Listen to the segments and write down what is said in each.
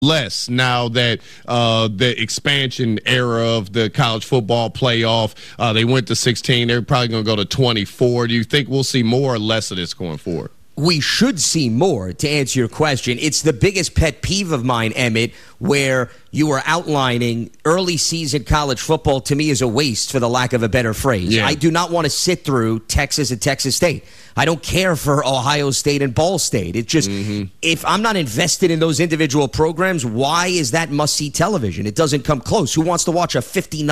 less now that the expansion era of the college football playoff, they went to 16. They're probably going to go to 24. Do you think we'll see more or less of this going forward? We should see more, to answer your question. It's the biggest pet peeve of mine, Emmett, where you are outlining early season college football to me is a waste, for the lack of a better phrase. Yeah. I do not want to sit through Texas and Texas State. I don't care for Ohio State and Ball State. It's just, if I'm not invested in those individual programs, why is that must-see television? It doesn't come close. Who wants to watch a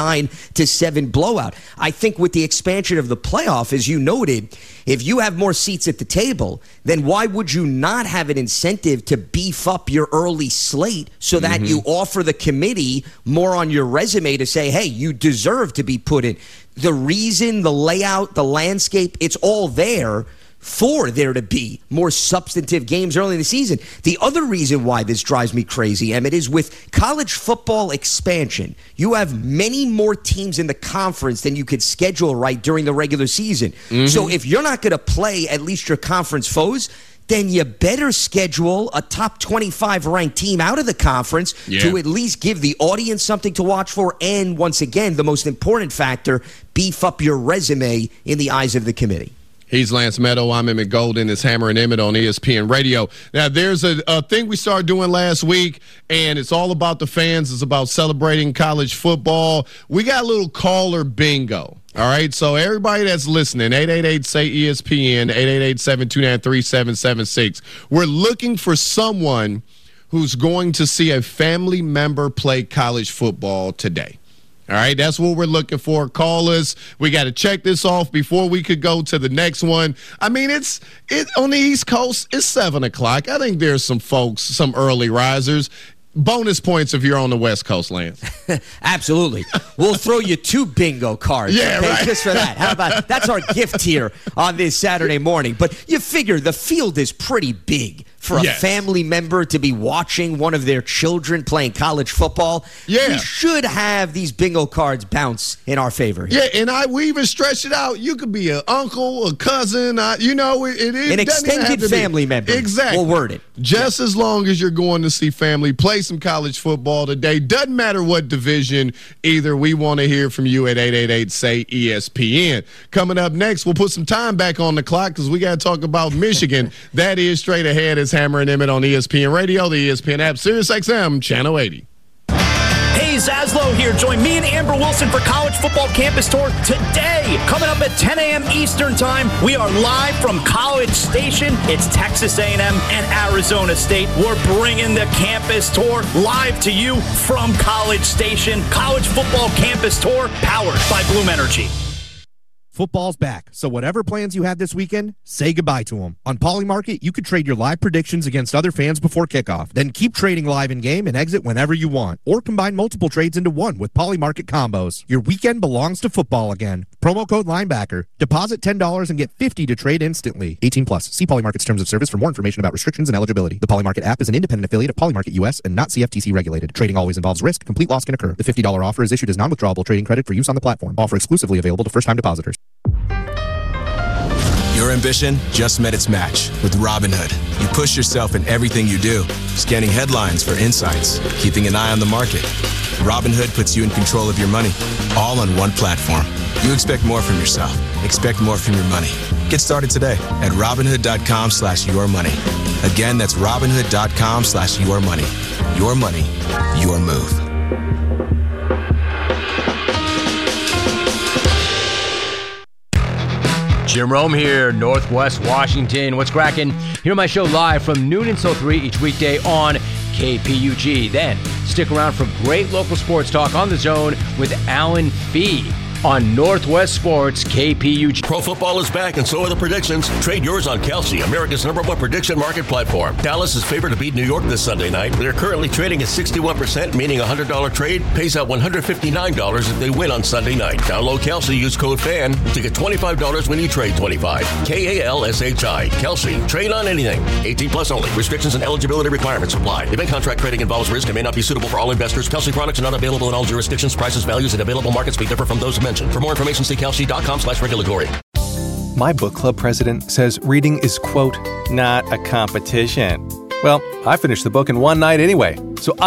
59-7 blowout? I think with the expansion of the playoff, as you noted, if you have more seats at the table, then why would you not have an incentive to beef up your early slate so that you offer the committee more on your resume to say, hey, you deserve to be put in? The reason, the layout, the landscape, it's all there for there to be more substantive games early in the season. The other reason why this drives me crazy, Emmett, is with college football expansion, you have many more teams in the conference than you could schedule right during the regular season. So if you're not going to play at least your conference foes, then you better schedule a top 25 ranked team out of the conference to at least give the audience something to watch for. And once again, the most important factor, beef up your resume in the eyes of the committee. He's Lance Meadow. I'm Emmett Golden. It's Hammer and Emmett on ESPN Radio. Now, there's a thing we started doing last week, and it's all about the fans. It's about celebrating college football. We got a little caller bingo. All right, so everybody that's listening, 888-SAY-ESPN, 888-729-3776. We're looking for someone who's going to see a family member play college football today. All right, that's what we're looking for. Call us. We got to check this off before we could go to the next one. I mean, it's on the East Coast, it's 7 o'clock. I think there's some folks, some early risers. Bonus points if you're on the West Coast, Lance. Absolutely. We'll throw you 2 bingo cards. Right. Just for that. How about that's our gift here on this Saturday morning. But you figure the field is pretty big for a family member to be watching one of their children playing college football. We should have these bingo cards bounce in our favor here. Yeah, and we even stretch it out. You could be an uncle, a cousin, it is an extended family member. Exactly. We'll word it. Just as long as you're going to see family play some college football today. Doesn't matter what division either. We want to hear from you at 888-SAY-ESPN. Coming up next, we'll put some time back on the clock because we got to talk about Michigan. That is straight ahead. It's Hammer and Emmett on ESPN Radio, the ESPN app, SiriusXM, Channel 80. Hey, Zaslow here. Join me and Amber Wilson for College Football Campus Tour today. Coming up at 10 a.m. Eastern Time, we are live from College Station. It's Texas A&M and Arizona State. We're bringing the campus tour live to you from College Station. College Football Campus Tour, powered by Bloom Energy. Football's back, so whatever plans you had this weekend, say goodbye to them. On Polymarket, you could trade your live predictions against other fans before kickoff. Then keep trading live in-game and exit whenever you want. Or combine multiple trades into one with Polymarket combos. Your weekend belongs to football again. Promo code Linebacker. Deposit $10 and get $50 to trade instantly. 18 plus. See Polymarket's terms of service for more information about restrictions and eligibility. The Polymarket app is an independent affiliate of Polymarket US and not CFTC regulated. Trading always involves risk. Complete loss can occur. The $50 offer is issued as non-withdrawable trading credit for use on the platform. Offer exclusively available to first-time depositors. Your ambition just met its match with Robinhood. You push yourself in everything you do, scanning headlines for insights, keeping an eye on the market. Robinhood puts you in control of your money, all on one platform. You expect more from yourself. Expect more from your money. Get started today at Robinhood.com/yourmoney. Again, that's Robinhood.com/yourmoney. Your money, your move. Jim Rome here, Northwest Washington. What's cracking? Hear my show live from noon until 3 each weekday on KPUG. Then stick around for great local sports talk on The Zone with Alan Fee on Northwest Sports KPUG. Pro football is back, and so are the predictions. Trade yours on Kelsey, America's #1 prediction market platform. Dallas is favored to beat New York this Sunday night. They're currently trading at 61%, meaning a $100 trade pays out $159 if they win on Sunday night. Download Kelsey, use code FAN to get $25 when you trade 25. KALSHI. Kelsey. Trade on anything. 18 plus only. Restrictions and eligibility requirements apply. Event contract trading involves risk and may not be suitable for all investors. Kelsey products are not available in all jurisdictions. Prices, values, and available markets may differ from those mentioned. For more information, see kelsey.com/regulatory. My book club president says reading is, quote, not a competition. Well, I finished the book in one night anyway.